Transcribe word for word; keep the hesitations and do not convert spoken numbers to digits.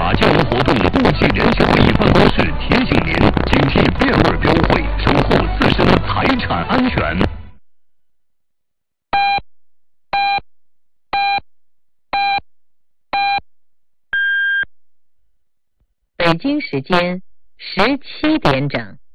法救援活动部际联协会办公室提醒您：警惕变味标会，守护自身财产安全。 北京时间十七点整。